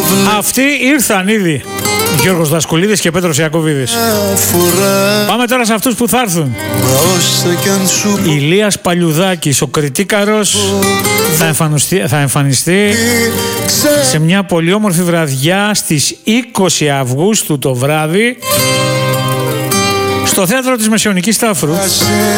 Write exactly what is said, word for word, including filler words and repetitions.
Αυτοί ήρθαν ήδη. Γιώργος Δασκουλίδης και Πέτρος Ιακωβίδης. Πάμε τώρα σε αυτούς που θα έρθουν. Ηλίας Παλιουδάκης, ο Κριτίκαρος, θα εμφανιστεί, θα εμφανιστεί σε μια πολύ όμορφη βραδιά στις είκοσι Αυγούστου το βράδυ στο Θέατρο της Μεσαιωνικής Τάφρου.